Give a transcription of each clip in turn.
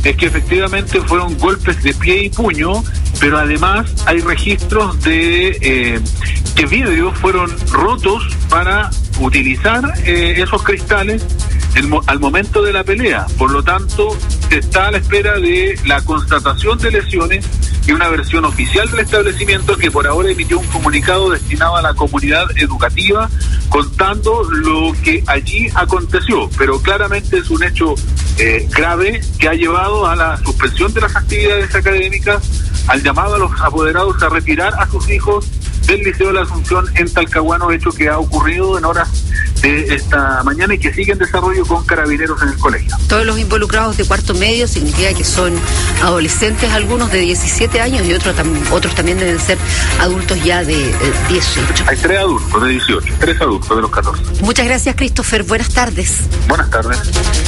es que efectivamente fueron golpes de pie y puño, pero además hay registros de que vidrios fueron rotos para utilizar esos cristales al momento de la pelea. Por lo tanto, se está a la espera de la constatación de lesiones y una versión oficial del establecimiento, que por ahora emitió un comunicado destinado a la comunidad educativa contando lo que allí aconteció, pero claramente es un hecho grave que ha llevado a la suspensión de las actividades académicas, al llamado a los apoderados a retirar a sus hijos del Liceo de la Asunción en Talcahuano, hecho que ha ocurrido en horas de esta mañana y que sigue en desarrollo con carabineros en el colegio. Todos los involucrados de cuarto medio significa que son adolescentes, algunos de 17 años y otros también deben ser adultos ya de 18. Hay 3 adultos de 18, 3 adultos de los 14. Muchas gracias, Christopher. Buenas tardes. Buenas tardes.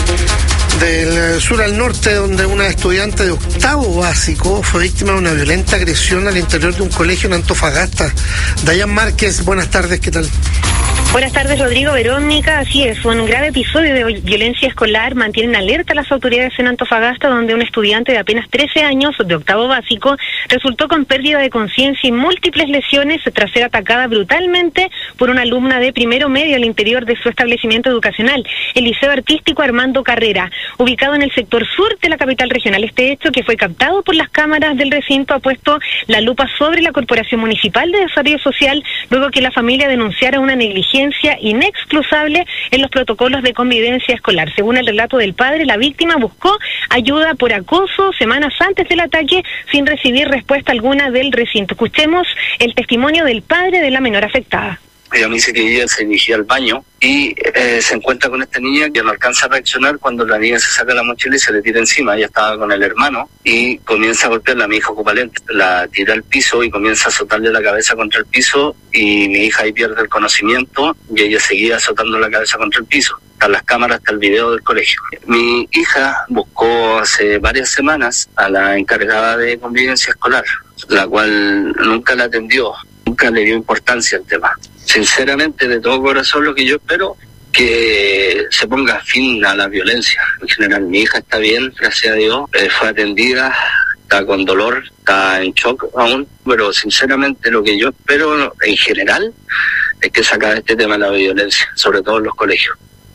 Del sur al norte, donde una estudiante de octavo básico fue víctima de una violenta agresión al interior de un colegio en Antofagasta. Dayan Márquez, buenas tardes, ¿qué tal? Buenas tardes, Rodrigo, Verónica. Así es, un grave episodio de violencia escolar mantienen alerta a las autoridades en Antofagasta, donde un estudiante de apenas 13 años, de octavo básico, resultó con pérdida de conciencia y múltiples lesiones tras ser atacada brutalmente por una alumna de primero medio al interior de su establecimiento educacional, el Liceo Artístico Armando Carrera, ubicado en el sector sur de la capital regional. Este hecho, que fue captado por las cámaras del recinto, ha puesto la lupa sobre la Corporación Municipal de Desarrollo Social, luego que la familia denunciara una negligencia inexcusable en los protocolos de convivencia escolar. Según el relato del padre, la víctima buscó ayuda por acoso semanas antes del ataque sin recibir respuesta alguna del recinto. Escuchemos el testimonio del padre de la menor afectada. Ella me dice que ella se dirigía al baño y se encuentra con esta niña que no alcanza a reaccionar cuando la niña se saca la mochila y se le tira encima. Ella estaba con el hermano y comienza a golpearla. Mi hija ocupa lente, la tira al piso y comienza a azotarle la cabeza contra el piso, y mi hija ahí pierde el conocimiento y ella seguía azotando la cabeza contra el piso. Están las cámaras, está el video del colegio. Mi hija buscó hace varias semanas a la encargada de convivencia escolar, la cual nunca la atendió, nunca le dio importancia al tema. Sinceramente, de todo corazón, lo que yo espero que se ponga fin a la violencia. En general, mi hija está bien, gracias a Dios, fue atendida, está con dolor, está en shock aún, pero sinceramente lo que yo espero en general es que se acabe este tema de la violencia, sobre todo en los colegios.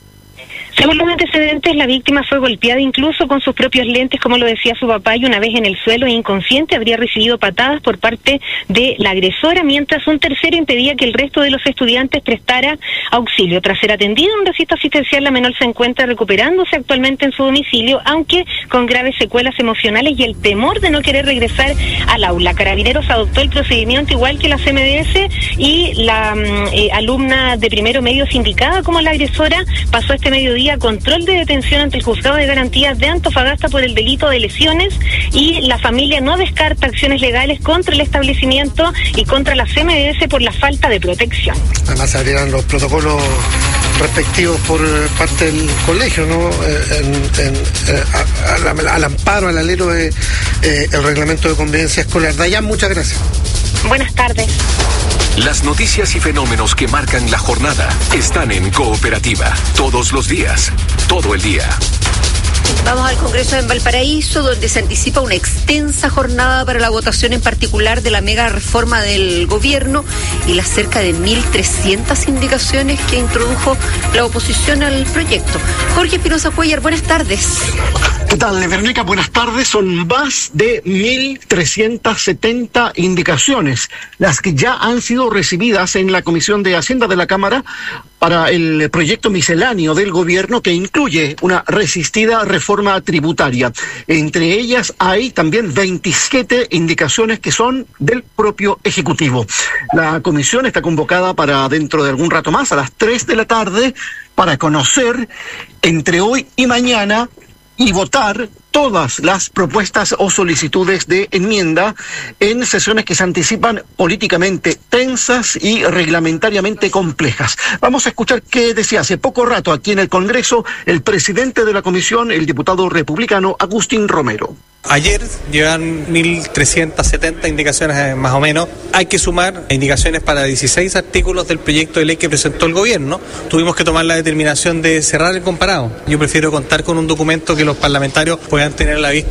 Según los antecedentes, la víctima fue golpeada incluso con sus propios lentes, como lo decía su papá, y una vez en el suelo e inconsciente habría recibido patadas por parte de la agresora, mientras un tercero impedía que el resto de los estudiantes prestara auxilio. Tras ser atendido en un recinto asistencial, la menor se encuentra recuperándose actualmente en su domicilio, aunque con graves secuelas emocionales y el temor de no querer regresar al aula. Carabineros adoptó el procedimiento igual que la CMDS, y la alumna de primero medio sindicada como la agresora pasó este mediodía a control de detención ante el Juzgado de Garantías de Antofagasta por el delito de lesiones, y la familia no descarta acciones legales contra el establecimiento y contra la CMDS por la falta de protección. Además, se abrirán los protocolos respectivos por parte del colegio, ¿no? Al amparo, al alero de el reglamento de convivencia escolar. Dayan, muchas gracias. Buenas tardes. Las noticias y fenómenos que marcan la jornada están en Cooperativa. Todos los días, todo el día. Vamos al Congreso en Valparaíso, donde se anticipa una extensa jornada para la votación, en particular de la mega reforma del gobierno y las cerca de 1.300 indicaciones que introdujo la oposición al proyecto. Jorge Espinosa Cuellar, buenas tardes. ¿Qué tal, Verónica? Buenas tardes. Son más de 1.370 indicaciones las que ya han sido recibidas en la Comisión de Hacienda de la Cámara para el proyecto misceláneo del gobierno, que incluye una resistida reforma tributaria. Entre ellas hay también 27 indicaciones que son del propio Ejecutivo. La comisión está convocada para dentro de algún rato más, a las 3 de la tarde, para conocer entre hoy y mañana y votar todas las propuestas o solicitudes de enmienda en sesiones que se anticipan políticamente tensas y reglamentariamente complejas. Vamos a escuchar qué decía hace poco rato aquí en el Congreso el presidente de la comisión, el diputado republicano Agustín Romero. Ayer llevan 1.370 indicaciones más o menos. Hay que sumar indicaciones para 16 artículos del proyecto de ley que presentó el gobierno. Tuvimos que tomar la determinación de cerrar el comparado. Yo prefiero contar con un documento que los parlamentarios puedan tener a la vista